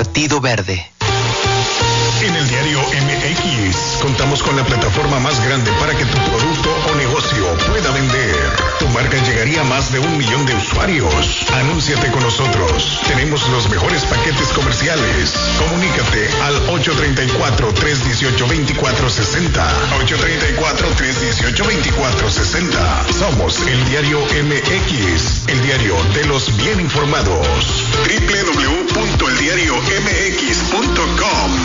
Partido Verde. En el diario MX contamos con la plataforma más grande para que tu producto o negocio pueda vender. Tu marca llegaría a más de 1 millón de usuarios. Anúnciate con nosotros. Tenemos los mejores paquetes comerciales. Comunícate al 834-318-2460. 834-318-2460. Somos el diario MX, el diario de los bien informados. www.eldiariomx.com.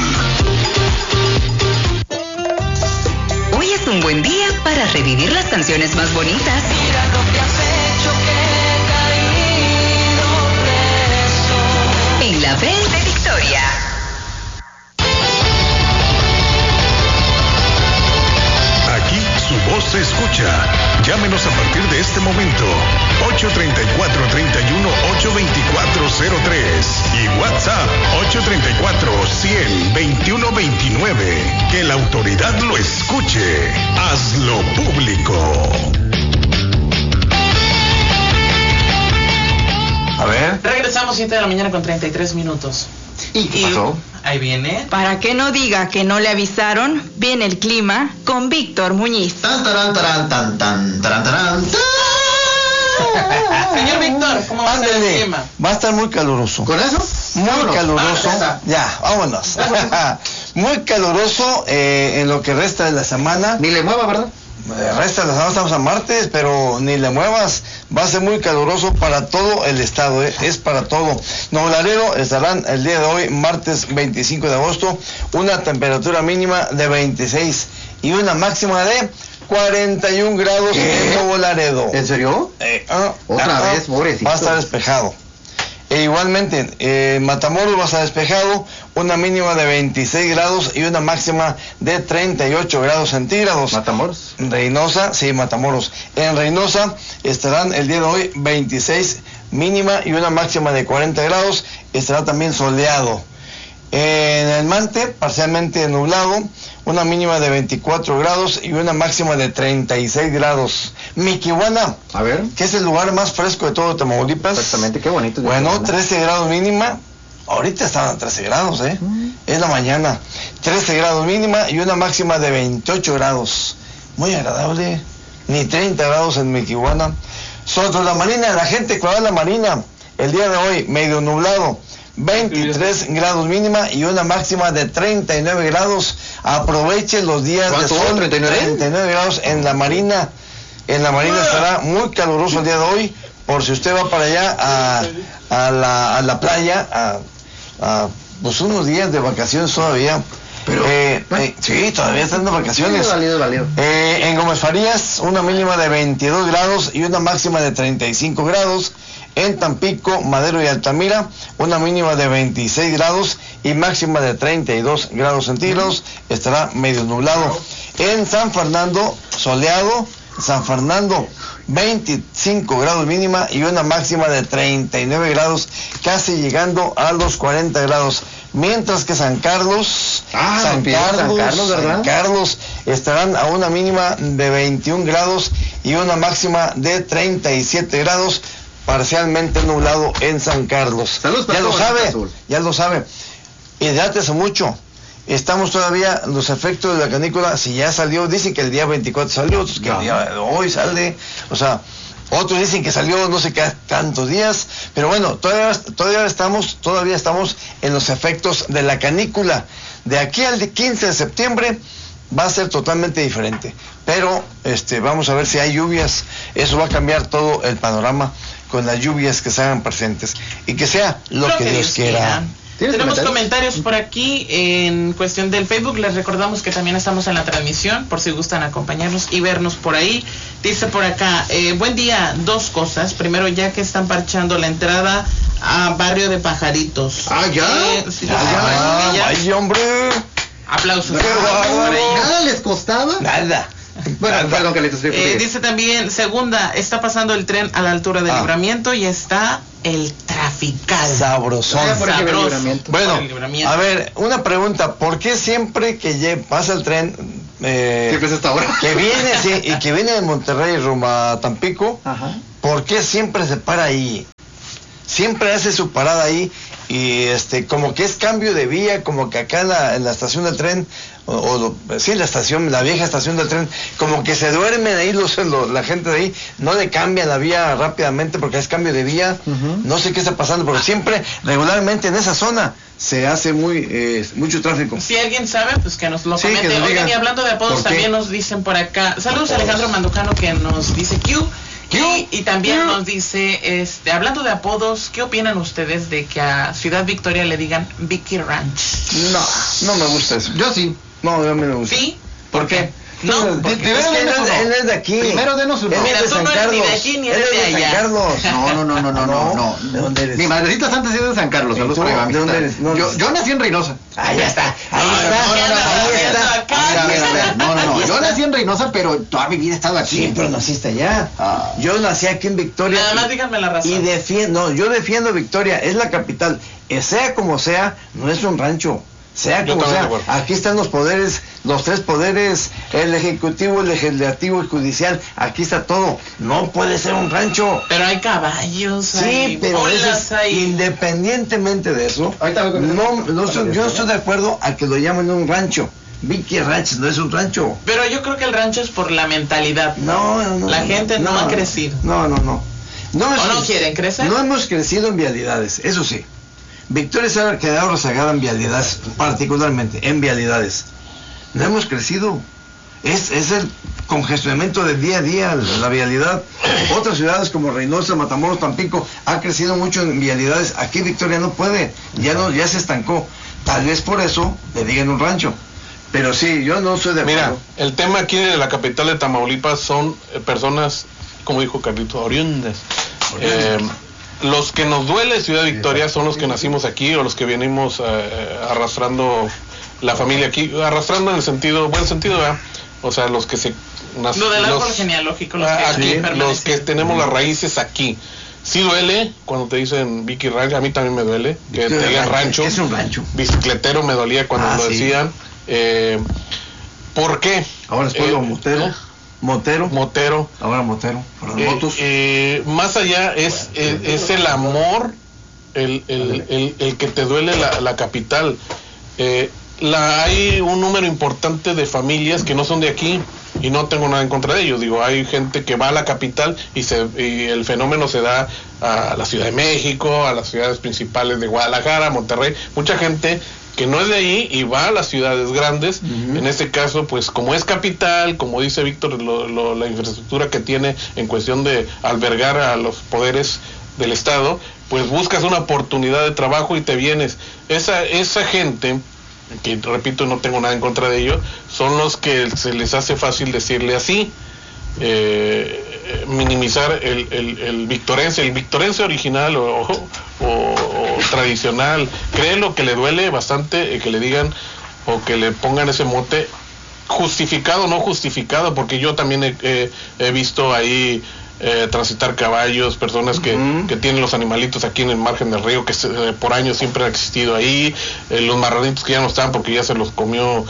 Hoy es un buen día para revivir las canciones más bonitas. Mira lo que has hecho, que he caído preso. En la Belle de Victoria. Aquí su voz se escucha. Llámenos a partir de este momento. 834-31-82403 y WhatsApp 834-100-2129. Que la autoridad lo escuche. Hazlo público. A ver. Regresamos 7 de la mañana con 33 minutos. ¿Y qué pasó? Ahí viene. Para que no diga que no le avisaron, viene el clima con Víctor Muñiz. Tan, tarán, tarán, tan, tan, tarán, tarán, tan. Señor Víctor, ¿cómo va a ser el clima? Va a estar muy caluroso. ¿Con eso? Muy Vámonos. caluroso. Ya, vámonos. Muy caluroso en lo que resta de la semana. Ni le mueva, ¿verdad? Resta de la semana, estamos a martes, pero ni le muevas. Va a ser muy caluroso para todo el estado, es para todo. Nuevo Laredo estarán el día de hoy, martes 25 de agosto, una temperatura mínima de 26 y una máxima de 41 grados en Nuevo Laredo. ¿En serio? Otra vez, pobrecito. Va a estar despejado. E igualmente, Matamoros va a estar despejado, una mínima de 26 grados y una máxima de 38 grados centígrados. ¿Matamoros? Reynosa, sí, Matamoros. En Reynosa estarán el día de hoy 26 mínima y una máxima de 40 grados. Estará también soleado. En el Mante, parcialmente nublado, una mínima de 24 grados y una máxima de 36 grados. Miquihuana, a ver, que es el lugar más fresco de todo Tamaulipas. Exactamente, qué bonito. Bueno, 13 grados mínima. Ahorita estaban a 13 grados, es la mañana. 13 grados mínima y una máxima de 28 grados. Muy agradable. Ni 30 grados en Miquihuana. Sobre la Marina, la gente que va a la Marina, el día de hoy, medio nublado. 23 grados mínima y una máxima de 39 grados. Aproveche los días de sol. 39 grados en la Marina. En la Marina estará muy caluroso el día de hoy. Por si usted va para allá a la playa, pues unos días de vacaciones todavía. Pero, sí, todavía están de vacaciones. Válido. En Gómez Farías, una mínima de 22 grados y una máxima de 35 grados. En Tampico, Madero y Altamira, una mínima de 26 grados y máxima de 32 grados centígrados. Estará medio nublado. En San Fernando, soleado. San Fernando, 25 grados mínima y una máxima de 39 grados, casi llegando a los 40 grados. Mientras que San Carlos, San Carlos estarán a una mínima de 21 grados y una máxima de 37 grados, parcialmente nublado en San Carlos. Saludos, ya lo sabe. Hidrátese mucho. Estamos todavía los efectos de la canícula. Si ya salió, dicen que el día 24 salió, otros que el día de hoy sale, o sea, otros dicen que salió no sé qué tantos días, pero bueno, todavía estamos en los efectos de la canícula. De aquí al 15 de septiembre va a ser totalmente diferente, pero vamos a ver si hay lluvias. Eso va a cambiar todo el panorama con las lluvias que se hagan presentes y que sea lo que Dios quiera. Tenemos comentarios por aquí en cuestión del Facebook. Les recordamos que también estamos en la transmisión por si gustan acompañarnos y vernos por ahí. Dice por acá, buen día, 2 cosas. Primero, ya que están parchando la entrada a Barrio de Pajaritos. ¡Ay, hombre! Aplausos. ¿Nada les costaba? Nada. Bueno, perdón que le estoy dice también, segunda, está pasando el tren a la altura del Libramiento y está el trafical. Sabrosón. Bueno, a ver, una pregunta, ¿por qué siempre que pasa el tren siempre es hasta ahora? Que viene de Monterrey rumbo a Tampico, ¿por qué siempre se para ahí? siempre hace su parada ahí y como que es cambio de vía, como que acá en la estación del tren, la vieja estación del tren, como que se duermen ahí la gente de ahí, no le cambian la vía rápidamente porque es cambio de vía, no sé qué está pasando, pero siempre, regularmente en esa zona se hace mucho tráfico. Si alguien sabe, pues que nos lo Sí, comente. que nos Oigan, diga y hablando de apodos, también nos dicen por acá, saludos a Alejandro Mandujano que nos dice Q. Y también nos dice, hablando de apodos, ¿qué opinan ustedes de que a Ciudad Victoria le digan Vicky Ranch? No me gusta eso. Yo sí. No, a mí no me gusta. ¿Sí? ¿Por qué? No, porque Él es de aquí. Primero denos uno. Él Mira, es de tú San no eres ni Carlos. de aquí ni Él eres es de de allá. San Carlos. No. ¿De dónde eres? Mi madrecita santa sí es de San Carlos. Saludos ¿Y tú? para mi mamita. ¿De dónde eres? No. Yo nací en Reynosa. Ahí está. Ahí A ver. está. No. Yo nací en Reynosa, pero toda mi vida he estado aquí. Sí, pero naciste allá. Yo nací aquí en Victoria. Nada más díganme la razón. Y yo defiendo Victoria, es la capital. Sea como sea, no es un rancho. Sea como sea, aquí están los poderes, los tres poderes, el ejecutivo, el legislativo y judicial, aquí está todo. No puede ser un rancho. Pero hay caballos, Sí, hay pero bolas, hay... independientemente de eso, yo no estoy de acuerdo a que lo llamen un rancho. Vicky Ranch no es un rancho. Pero yo creo que el rancho es por la mentalidad. No. La gente no ha crecido. No. ¿O no quieren crecer? No hemos crecido en vialidades, eso sí. Victoria se ha quedado rezagada en vialidades, particularmente en vialidades. No hemos crecido. Es el congestionamiento del día a día, la vialidad. Otras ciudades como Reynosa, Matamoros, Tampico, ha crecido mucho en vialidades. Aquí Victoria no puede, ya se estancó. Tal vez por eso le digan un rancho. Pero sí, yo no soy de acuerdo. Mira, el tema aquí en la capital de Tamaulipas son personas, como dijo Carlito, oriundas. Los que nos duele Ciudad Victoria son los que nacimos aquí o los que venimos arrastrando la familia aquí, arrastrando en el sentido, buen sentido, ¿verdad? O sea, los que se lo del árbol genealógico, los que tenemos las raíces aquí. Sí duele cuando te dicen Vicky Ranch, a mí también me duele que te digan rancho. Es un rancho. Bicicletero me dolía cuando lo decían. ¿Por qué? Ahora es pueblo Motero. Ahora Motero. Por las motos. Más allá es el amor, el que te duele la capital. Hay un número importante de familias que no son de aquí y no tengo nada en contra de ellos. Digo, hay gente que va a la capital y el fenómeno se da a la Ciudad de México, a las ciudades principales de Guadalajara, Monterrey. Mucha gente que no es de ahí y va a las ciudades grandes. En este caso, pues como es capital, como dice Víctor, la infraestructura que tiene en cuestión de albergar a los poderes del Estado, pues buscas una oportunidad de trabajo y te vienes. Esa gente, que repito, no tengo nada en contra de ello, son los que se les hace fácil decirle así, minimizar el victorense original o tradicional. Créelo que le duele bastante que le digan o que le pongan ese mote, justificado o no justificado, porque yo también he visto ahí transitar caballos, personas que tienen los animalitos aquí en el margen del río, que por años siempre ha existido ahí, los marranitos que ya no están porque ya se los comió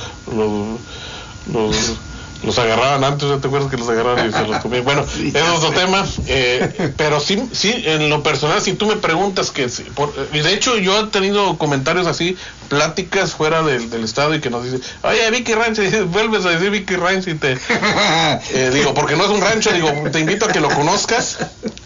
los agarraban antes, ¿no te acuerdas que los agarraban y se los comían? Bueno, es otro tema, pero sí, en lo personal, si tú me preguntas y de hecho yo he tenido comentarios así, pláticas fuera del estado y que nos dicen, oye, Vicky Ranch, y vuelves a decir Vicky Ranch y te digo, porque no es un rancho, digo, te invito a que lo conozcas.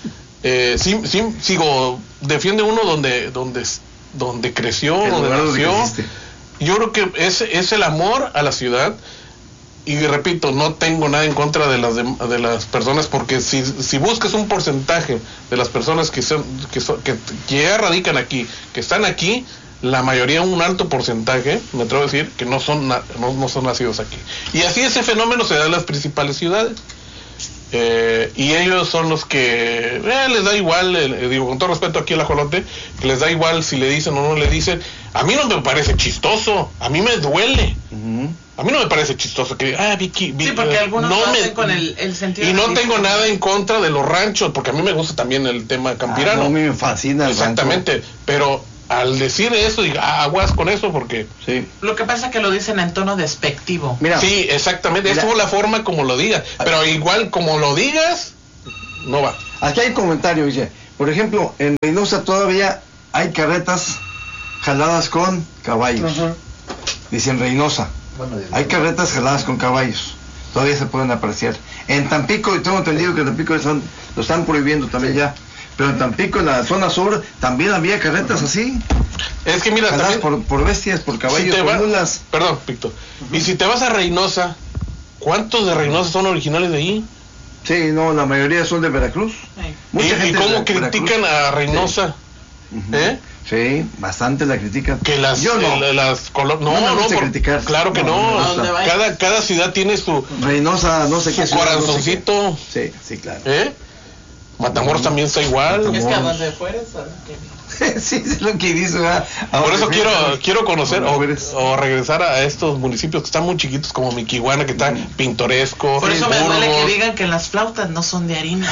Defiende uno donde creció, donde nació. Yo creo que es el amor a la ciudad. Y repito, no tengo nada en contra de las personas, porque si buscas un porcentaje de las personas que ya radican aquí, que están aquí, la mayoría, un alto porcentaje, me atrevo a decir, que no son nacidos aquí. Y así ese fenómeno se da en las principales ciudades. Y ellos son los que les da igual, digo con todo respeto aquí al ajolote, que les da igual si le dicen o no le dicen. A mí no me parece chistoso, a mí me duele. A mí no me parece chistoso que Vicky, sí, porque algunos no hacen con el sentido. Y no tengo nada en contra de los ranchos, porque a mí me gusta también el tema campirano. A mí me fascina el exactamente, rancho. Pero al decir eso, diga, aguas con eso, porque sí. Lo que pasa es que lo dicen en tono despectivo. Mira, sí, exactamente, es como la forma como lo digas, pero igual como lo digas, no va. Aquí hay un comentario, dice, Por ejemplo, en Reynosa todavía hay carretas jaladas con caballos. Dicen Reynosa. Hay carretas jaladas con caballos. Todavía se pueden apreciar. En Tampico, y tengo entendido que en Tampico lo están prohibiendo también ya. Pero en Tampico, en la zona sur, también había carretas así. Es que mira, jaladas también, por bestias, por caballos, si por mulas. Perdón, Víctor. Y si te vas a Reynosa, ¿cuántos de Reynosa son originales de ahí? Sí, no, la mayoría son de Veracruz. ¿Y cómo critican a Reynosa? ¿Eh? Sí, bastante la critican. Que las, yo no. Criticar. Claro que no. Cada ciudad tiene su Reynosa, no sé qué ciudad, corazoncito. No sé sí, claro. Matamoros también está igual. Es que a donde fueres, sí, es lo que dice. Por eso quiero conocer o regresar a estos municipios que están muy chiquitos, como Miquihuana, que está pintoresco. Por eso me duele que digan que las flautas no son de harina.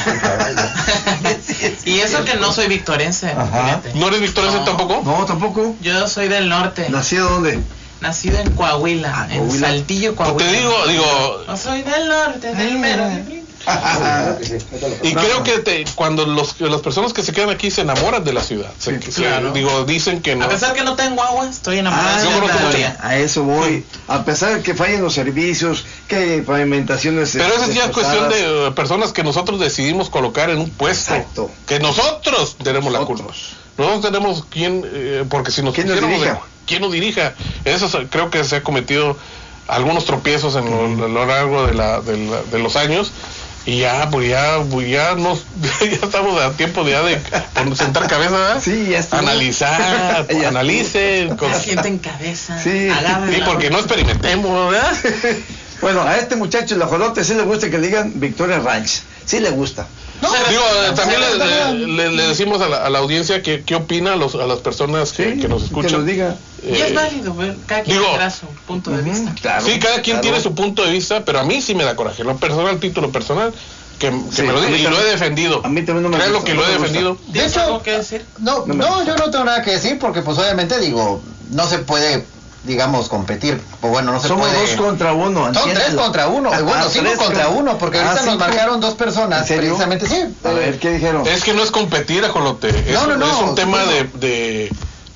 Y eso que no soy victorense. ¿No eres victorense tampoco? No, tampoco. Yo soy del norte. ¿Nacido dónde? Nacido en Coahuila, en Saltillo, Coahuila. Pues te digo. No soy del norte, del mero. Y creo que cuando las personas que se quedan aquí se enamoran de la ciudad. Claro. Dicen que no. A pesar que no tengo agua, estoy enamorado de a eso voy. A pesar de que fallen los servicios, que hay pavimentaciones. Pero esa ya es cuestión de personas que nosotros decidimos colocar en un puesto. Exacto. Que nosotros tenemos la culpa. Nosotros tenemos porque si nos ¿quién nos dirija? Eso creo que se ha cometido algunos tropiezos a lo largo de los años. Y ya estamos a tiempo de sentar cabeza, ¿verdad? Sí, ya está. Analicen. Sienten cabeza. Sí, porque no experimentemos, ¿verdad? Bueno, a este muchacho el ajolote sí le gusta que le digan Victoria Ranch. Sí le gusta. No, también le decimos a la audiencia qué opina a las personas que nos escuchan. Que nos diga. Y es válido, cada quien tendrá su punto de vista. Claro, sí, cada quien tiene su punto de vista, pero a mí sí me da coraje. Título personal, que me lo diga, y lo he defendido. A mí también no me gusta. Creo que lo he defendido. De hecho, ¿algo que decir? No, yo no tengo nada que decir, porque pues obviamente no se puede, digamos, competir. Pues bueno, no se Somos puede. 2 contra 1. Son 3 contra 1. Bueno, 5 contra 1, porque ahorita nos marcaron 2 personas. Precisamente, sí. A ver, ¿qué dijeron? Es que no es competir, ajolote. Es un tema de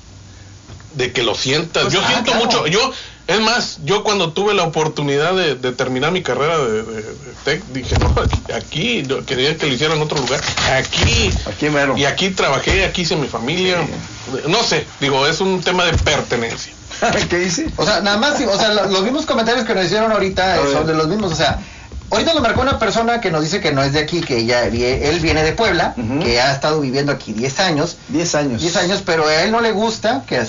que lo sientas. Pues, yo siento claro. mucho. Es más, yo cuando tuve la oportunidad de terminar mi carrera de tech, dije, no, aquí quería que lo hiciera en otro lugar. Aquí mero. Y aquí trabajé, aquí hice mi familia. No sé, es un tema de pertenencia. ¿Qué dice? O sea, nada más, los mismos comentarios que nos hicieron ahorita son de los mismos. O sea, ahorita nos marcó una persona que nos dice que no es de aquí, que él viene de Puebla, que ha estado viviendo aquí 10 años. 10 años. 10 años, pero a él no le gusta, que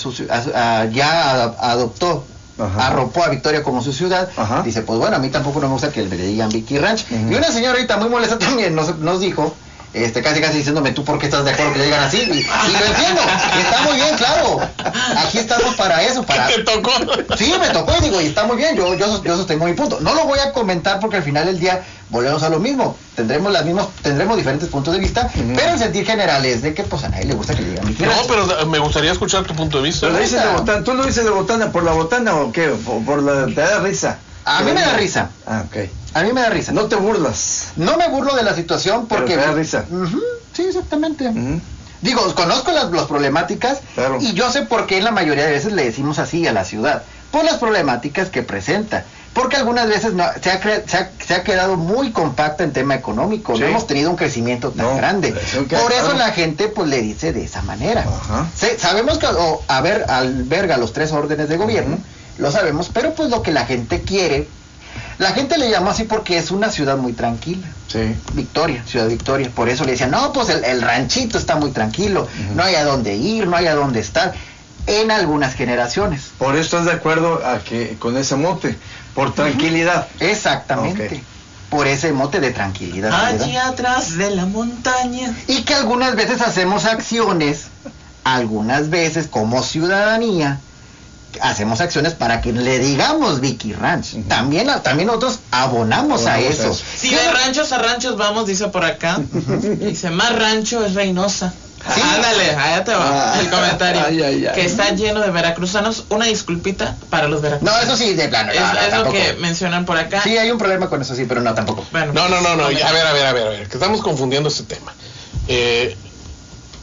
ya adoptó. Arropó a Victoria como su ciudad. Dice, pues bueno, a mí tampoco no me gusta que le digan Vicky Ranch. Y una señora ahorita muy molesta también nos dijo, casi diciéndome, ¿tú por qué estás de acuerdo que le digan así? Y lo entiendo, está muy bien, claro. Aquí estamos para eso, para... ¿Te tocó? Sí, me tocó, y está muy bien, yo sostengo mi punto. No lo voy a comentar porque al final del día volvemos a lo mismo. Tendremos diferentes puntos de vista, pero el sentir general es de que pues a nadie le gusta que le digan Vicky Ranch. No, pero me gustaría escuchar tu punto de vista. Pero dices de botana. ¿Tú lo dices de botana por la botana o qué? ¿Te da risa? A mí me da risa. Ok. A mí me da risa. No te burlas. No me burlo de la situación porque... Pero te da risa. Sí, exactamente. Digo, conozco las problemáticas, claro. Y yo sé por qué la mayoría de veces le decimos así a la ciudad. Por las problemáticas que presenta. Porque algunas veces se ha quedado muy compacta en tema económico. Sí. No hemos tenido un crecimiento tan grande. Por eso la gente pues le dice de esa manera. Sabemos que alberga los 3 órdenes de gobierno, lo sabemos, pero pues lo que la gente quiere, la gente le llamó así porque es una ciudad muy tranquila. Sí. Ciudad Victoria. Por eso le decían, no, pues el ranchito está muy tranquilo, no hay a dónde ir, no hay a dónde estar. En algunas generaciones. Por eso estás de acuerdo con ese mote, por tranquilidad. Exactamente. Okay. Por ese mote de tranquilidad. Allí atrás de la montaña. Y que algunas veces hacemos acciones, algunas veces como ciudadanía, hacemos acciones para que le digamos Vicky Ranch. También nosotros abonamos a eso. Si de ranchos a ranchos vamos, dice por acá. Dice, más rancho es Reynosa. Sí. Ándale, allá te va el comentario. Que está lleno de veracruzanos. Una disculpita para los veracruzanos. No, eso sí, de plano. Es lo que mencionan por acá. Sí, hay un problema con eso, sí, pero no, tampoco. Bueno, no. A ver, que estamos confundiendo este tema.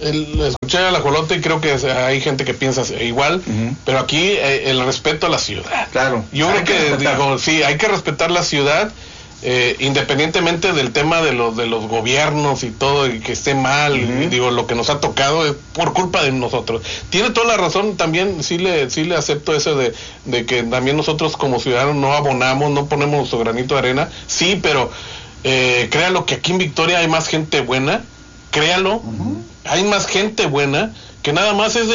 escuché al ajolote y creo que hay gente que piensa igual, pero aquí el respeto a la ciudad. Claro. Yo creo que digo, sí, hay que respetar la ciudad. Independientemente del tema de los gobiernos y todo, y que esté mal, y digo, lo que nos ha tocado es por culpa de nosotros. Tiene toda la razón, también sí le acepto eso de que también nosotros como ciudadanos no abonamos, no ponemos nuestro granito de arena, sí, pero créalo que aquí en Victoria hay más gente buena, créalo, hay más gente buena, que nada más es